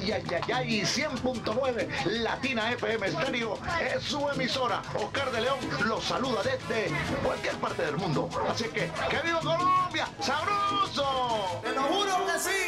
Ay, ay, ay, ay, 100.9 Latina FM Estéreo es su emisora. Oscar de León los saluda desde cualquier parte del mundo. Así que viva Colombia! ¡Sabroso!